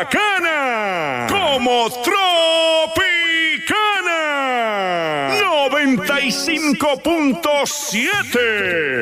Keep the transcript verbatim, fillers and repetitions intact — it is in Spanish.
bacana como Tropicana noventa y cinco punto siete.